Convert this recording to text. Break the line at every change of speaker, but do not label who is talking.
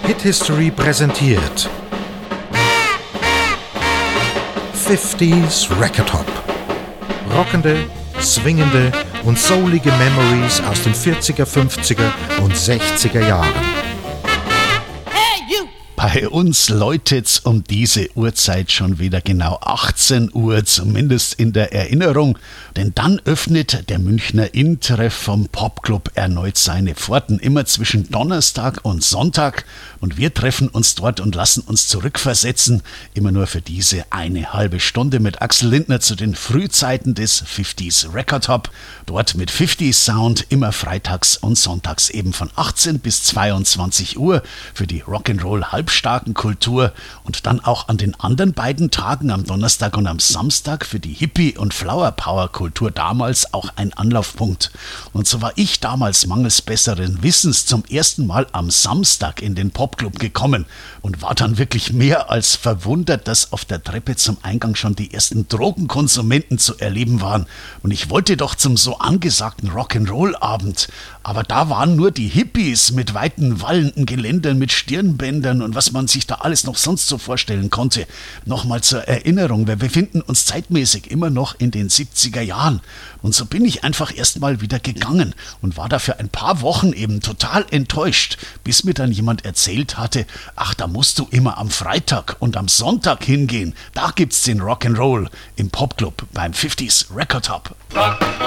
Hit History präsentiert 50s Record Hop. Rockende, swingende und soulige Memories aus den 40er, 50er und 60er Jahren.
Bei uns läutet's um diese Uhrzeit schon wieder genau 18 Uhr, zumindest in der Erinnerung. Denn dann öffnet der Münchner Inn-Treff vom Popclub erneut seine Pforten, immer zwischen Donnerstag und Sonntag. Und wir treffen uns dort und lassen uns zurückversetzen, immer nur für diese eine halbe Stunde mit Axel Lindner zu den Frühzeiten des 50s Record Hop. Dort mit 50s Sound, immer freitags und sonntags eben von 18 bis 22 Uhr für die Rock'n'Roll halbstarken Kultur und dann auch an den anderen beiden Tagen, am Donnerstag und am Samstag, für die Hippie- und Flower-Power-Kultur damals auch ein Anlaufpunkt. Und so war ich damals mangels besseren Wissens zum ersten Mal am Samstag in den Popclub gekommen und war dann wirklich mehr als verwundert, dass auf der Treppe zum Eingang schon die ersten Drogenkonsumenten zu erleben waren. Und ich wollte doch zum so angesagten Rock'n'Roll-Abend, aber da waren nur die Hippies mit weiten wallenden Geländern, mit Stirnbändern und was man sich da alles noch sonst so vorstellen konnte. Nochmal zur Erinnerung, wir befinden uns zeitmäßig immer noch in den 70er Jahren. Und so bin ich einfach erstmal wieder gegangen und war da für ein paar Wochen eben total enttäuscht, bis mir dann jemand erzählt hatte, ach, da musst du immer am Freitag und am Sonntag hingehen. Da gibt's den Rock'n'Roll im Popclub beim 50s Record Hop.